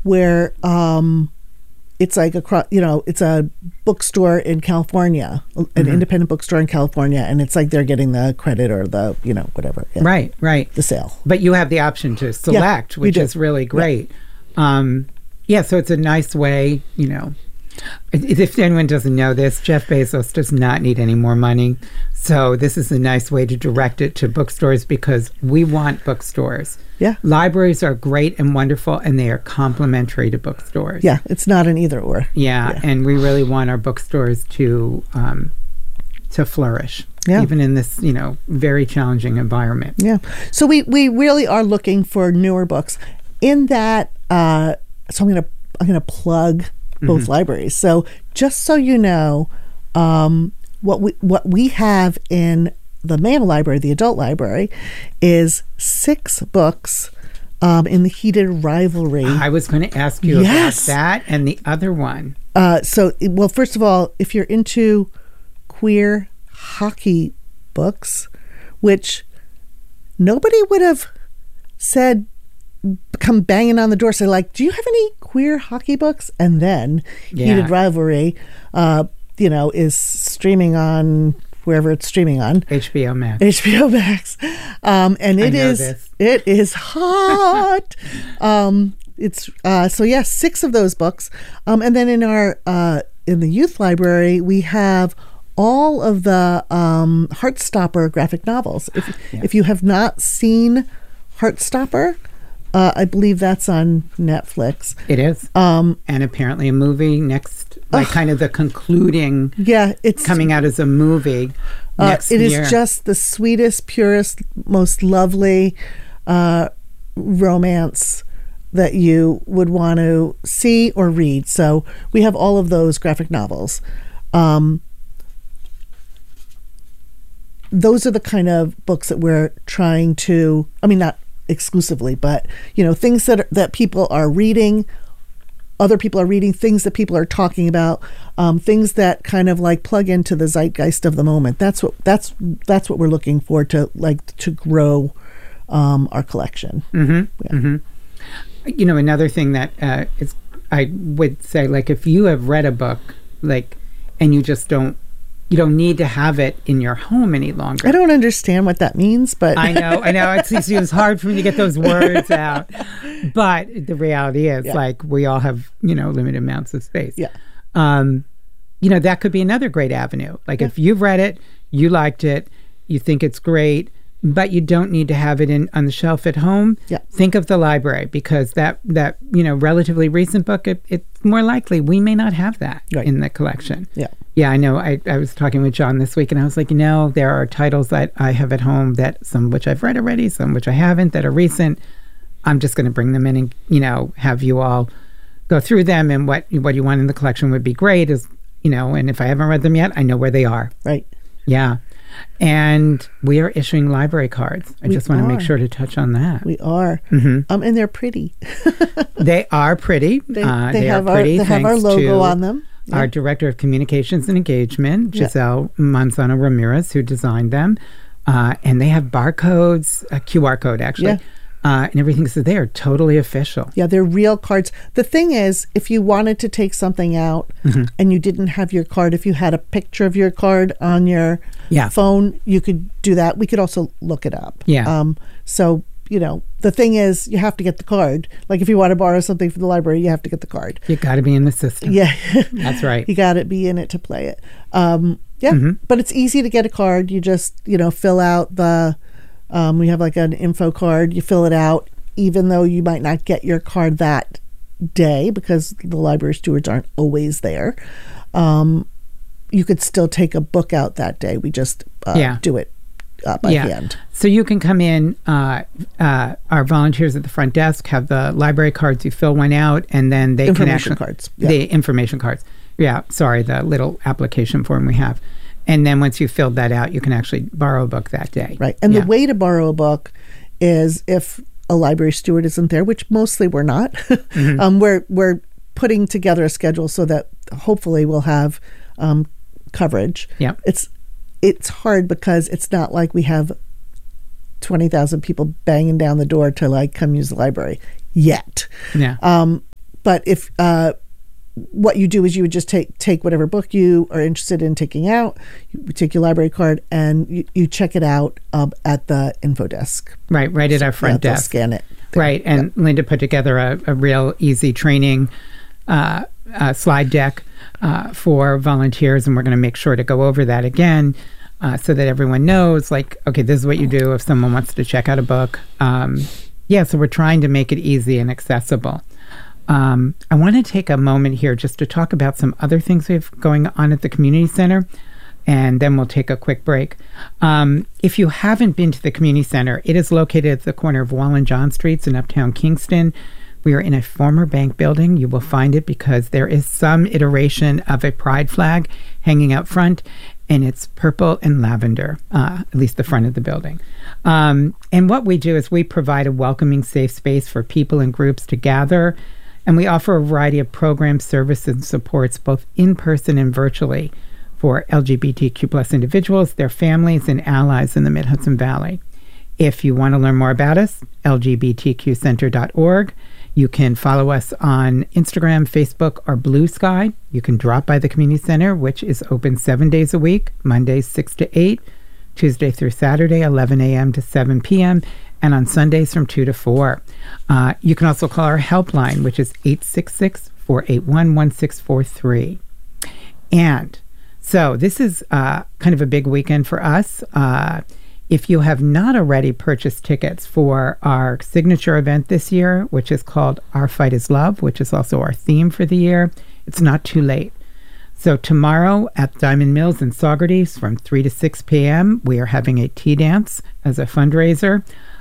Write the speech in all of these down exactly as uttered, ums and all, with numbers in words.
where um, it's like a, you know, it's a bookstore in California, an mm-hmm. independent bookstore in California, and it's like they're getting the credit or the, you know, whatever. Yeah. Right, right. The sale. But you have the option to select, yeah, which is really great. Yeah. Um, yeah, so it's a nice way, you know. If anyone doesn't know this, Jeff Bezos does not need any more money. So this is a nice way to direct it to bookstores because we want bookstores. Yeah. Libraries are great and wonderful, and they are complementary to bookstores. Yeah, it's not an either or. Yeah, yeah. And we really want our bookstores to um, to flourish, yeah. even in this, you know, very challenging environment. Yeah. So we, we really are looking for newer books. In that, uh, so I'm gonna I'm gonna plug both mm-hmm. libraries. So just so you know, um, what we what we have in the Mantle Library, the adult library, is six books um, in the Heated Rivalry. I was going to ask you yes. about that and the other one. Uh, so, well, first of all, if you're into queer hockey books, which nobody would have said, come banging on the door, say like, do you have any queer hockey books? And then yeah. Heated Rivalry, uh, you know, is streaming on wherever it's streaming on. H B O Max. H B O Max. Um, and it is, this. it is hot. um, it's, uh, so yeah, six of those books. Um, and then in our, uh, in the youth library, we have all of the, um, Heartstopper graphic novels. If, yeah. if you have not seen Heartstopper, Uh, I believe that's on Netflix. It is. Um, and apparently a movie next, like uh, kind of the concluding. Yeah, it's coming out as a movie next uh, it year. It is just the sweetest, purest, most lovely uh, romance that you would want to see or read. So we have all of those graphic novels. Um, those are the kind of books that we're trying to, I mean, not exclusively, but you know, things that are, that people are reading, other people are reading, things that people are talking about, um, things that kind of like plug into the zeitgeist of the moment. That's what that's that's what we're looking for to like to grow um, our collection. Mm-hmm. Yeah. Mm-hmm. You know, another thing that uh, is, I would say, like if you have read a book, like, and you just don't. You don't need to have it in your home any longer. I don't understand what that means, but I know, I know. It's, it's, it's hard for me to get those words out. But the reality is, yeah. like, we all have, you know, limited amounts of space. Yeah. Um, you know, that could be another great avenue. Like, yeah. if you've read it, you liked it, you think it's great, but you don't need to have it in on the shelf at home. Yeah. Think of the library, because that, that you know, relatively recent book, it, it's more likely we may not have that right. in the collection. Yeah. Yeah, I know. I, I was talking with John this week, and I was like, you know, there are titles that I have at home, that some which I've read already, some which I haven't, that are recent. I'm just going to bring them in and, you know, have you all go through them, and what what you want in the collection would be great is, you know, and if I haven't read them yet, I know where they are. Right. Yeah. And we are issuing library cards. I we just want are. to make sure to touch on that. We are. Mm-hmm. Um, and they're pretty. They are pretty. They, uh, they, they have, are our, pretty. they have our logo on them. Yeah. Our Director of Communications and Engagement, Giselle yeah. Manzano Ramirez, who designed them. Uh, and they have barcodes, a Q R code actually, yeah. uh, and everything. So they are totally official. Yeah, they're real cards. The thing is, if you wanted to take something out mm-hmm. and you didn't have your card, if you had a picture of your card on your yeah. phone, you could do that. We could also look it up. Yeah. Um, so, you know, the thing is, you have to get the card. Like if you want to borrow something from the library, you have to get the card. You got to be in the system. Yeah. That's right. You got to be in it to play it. Um, yeah. Mm-hmm. But it's easy to get a card. You just, you know, fill out the, um, we have like an info card. You fill it out, even though you might not get your card that day because the library stewards aren't always there. Um, you could still take a book out that day. We just uh, yeah. do it uh, by yeah. hand. So you can come in, uh, uh, our volunteers at the front desk have the library cards, you fill one out, and then they can actually... Information cards. Yeah. The information cards. Yeah, sorry, the little application form we have. And then once you filled that out, you can actually borrow a book that day. Right. And yeah. the way to borrow a book is if a library steward isn't there, which mostly we're not, mm-hmm. um, we're, we're putting together a schedule so that hopefully we'll have um, coverage. Yeah. It's it's hard because it's not like we have twenty thousand people banging down the door to like come use the library yet. Yeah. Um, but if uh, what you do is you would just take take whatever book you are interested in taking out, you take your library card, and you, you check it out um, at the info desk. Right, right at our front yeah, desk. Scan it. Right, and yeah. Linda put together a, a real easy training uh, uh, slide deck uh, for volunteers, and we're going to make sure to go over that again uh, so that everyone knows, like, okay, this is what you do if someone wants to check out a book. Um, yeah, so we're trying to make it easy and accessible. Um, I want to take a moment here just to talk about some other things we have going on at the community center, and then we'll take a quick break. Um, if you haven't been to the community center, it is located at the corner of Wall and John Streets in Uptown Kingston. We are in a former bank building. You will find it because there is some iteration of a pride flag hanging out front, and it's purple and lavender, uh, at least the front of the building. Um, and what we do is we provide a welcoming, safe space for people and groups to gather. And we offer a variety of programs, services, and supports, both in person and virtually, for L G B T Q plus individuals, their families, and allies in the Mid-Hudson Valley. If you want to learn more about us, L G B T Q center dot org. You can follow us on Instagram, Facebook, or Blue Sky. You can drop by the community center, which is open seven days a week, Mondays six to eight, Tuesday through Saturday, eleven a.m. to seven p.m., and on Sundays from two to four. Uh, you can also call our helpline, which is eight six six, four eight one, one six four three. And so this is uh, kind of a big weekend for us. Uh, if you have not already purchased tickets for our signature event this year, which is called Our Fight is Love, which is also our theme for the year, it's not too late. So tomorrow at Diamond Mills in Saugerties from three to six p.m., we are having a tea dance as a fundraiser.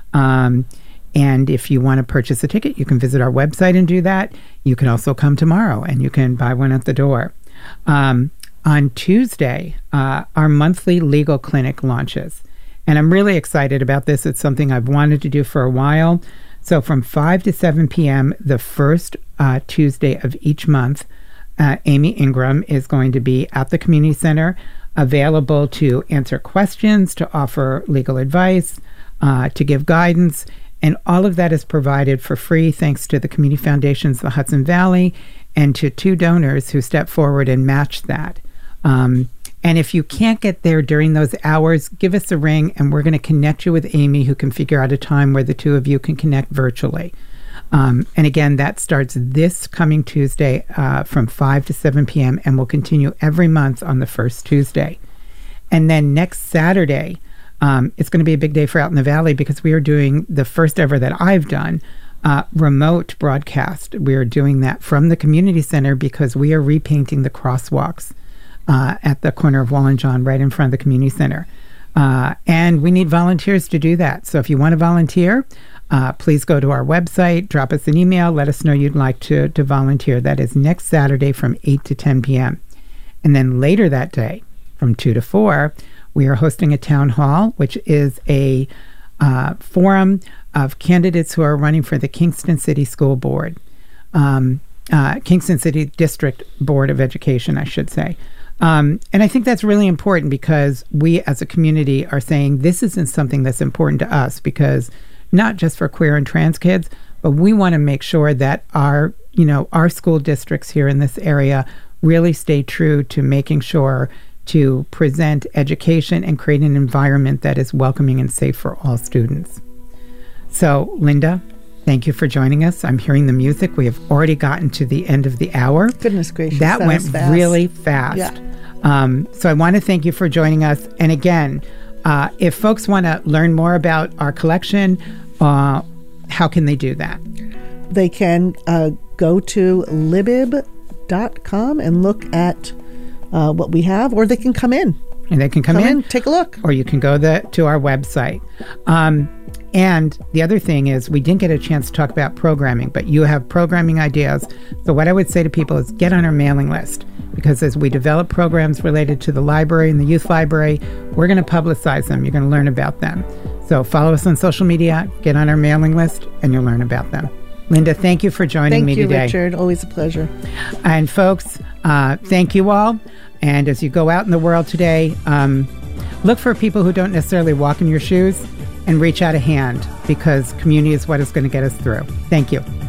Um, and if you want to purchase a ticket, you can visit our website and do that. You can also come tomorrow and you can buy one at the door. Um, on Tuesday, uh, our monthly legal clinic launches. And I'm really excited about this. It's something I've wanted to do for a while. So from five to seven p.m., the first uh, Tuesday of each month, uh, Amy Ingram is going to be at the community center, available to answer questions, to offer legal advice, Uh, to give guidance, and all of that is provided for free thanks to the Community Foundations of the Hudson Valley and to two donors who step forward and match that. Um, and if you can't get there during those hours, give us a ring and we're going to connect you with Amy, who can figure out a time where the two of you can connect virtually. Um, and again, that starts this coming Tuesday uh, from five to seven p.m. and will continue every month on the first Tuesday. And then next Saturday, Um, it's going to be a big day for Out in the Valley because we are doing the first ever that I've done uh, remote broadcast. We are doing that from the community center because we are repainting the crosswalks uh, at the corner of Wall and John, right in front of the community center. Uh, and we need volunteers to do that. So if you want to volunteer, uh, please go to our website, drop us an email, let us know you'd like to, to volunteer. That is next Saturday from eight to ten p.m. And then later that day from two to four, we are hosting a town hall, which is a uh, forum of candidates who are running for the Kingston City School Board, um, uh, Kingston City District Board of Education, I should say. Um, and I think that's really important because we as a community are saying this isn't something that's important to us, because not just for queer and trans kids, but we want to make sure that our, you know, our school districts here in this area really stay true to making sure to present education and create an environment that is welcoming and safe for all students. So, Linda, thank you for joining us. I'm hearing the music. We have already gotten to the end of the hour. Goodness gracious. That, that went fast. really fast. Yeah. Um, so I want to thank you for joining us. And again, uh, if folks want to learn more about our collection, uh, how can they do that? They can uh, go to libib dot com and look at Uh, what we have, or they can come in. And they can come, come in, in, take a look. Or you can go the, to our website. Um, and the other thing is, we didn't get a chance to talk about programming, but you have programming ideas. So what I would say to people is get on our mailing list, because as we develop programs related to the library and the youth library, we're going to publicize them. You're going to learn about them. So follow us on social media, get on our mailing list, and you'll learn about them. Linda, thank you for joining thank me you, today. Thank you, Richard. Always a pleasure. And folks, uh, thank you all. And as you go out in the world today, um, look for people who don't necessarily walk in your shoes and reach out a hand, because community is what is going to get us through. Thank you.